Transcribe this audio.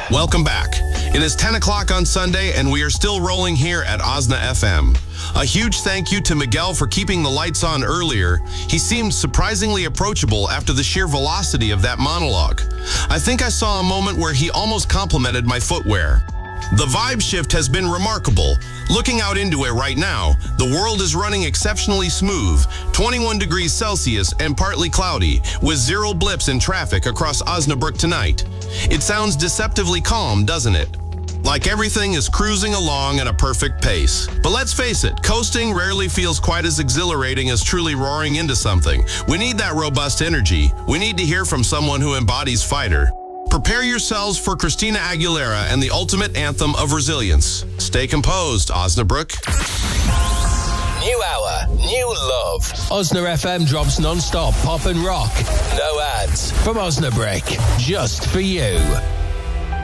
Welcome back. It is 10 o'clock on Sunday, and we are still rolling here at Osna FM. A huge thank you to Miguel for keeping the lights on earlier. He seemed surprisingly approachable after the sheer velocity of that monologue. I think I saw a moment where he almost complimented my footwear. The vibe shift has been remarkable. Looking out into it right now, the world is running exceptionally smooth, 21 degrees Celsius and partly cloudy, with 0 blips in traffic across Osnabrück tonight. It sounds deceptively calm, doesn't it? Like everything is cruising along at a perfect pace. But let's face it, coasting rarely feels quite as exhilarating as truly roaring into something. We need that robust energy. We need to hear from someone who embodies fighter. Prepare yourselves for Christina Aguilera and the ultimate anthem of resilience. Stay composed, Osnabrück. New hour, new love. Osna FM drops non-stop pop and rock. No ads from Osnabrück, just for you.